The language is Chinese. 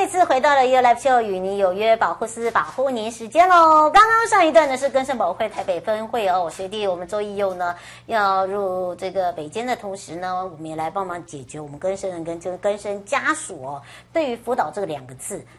再次回到了 You Live Show 与你有约保护司保护您时间喽。刚刚上一段呢是更生保护会台北分会哦，我学弟我们周义佑呢要入这个北监的同时呢，我们也来帮忙解决我们更生人跟这个更生家属哦对于辅导这个2个字